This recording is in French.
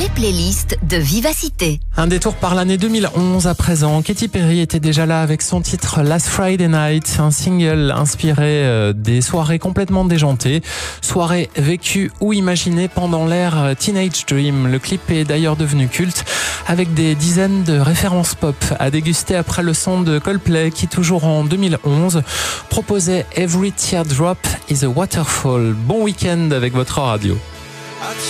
playlists de Vivacité. Un détour par l'année 2011 à présent. Katy Perry était déjà là avec son titre Last Friday Night, un single inspiré des soirées complètement déjantées. Soirées vécues ou imaginées pendant l'ère Teenage Dream. Le clip est d'ailleurs devenu culte avec des dizaines de références pop à déguster après le son de Coldplay qui, toujours en 2011, proposait Every Teardrop is a Waterfall. Bon week-end avec votre radio.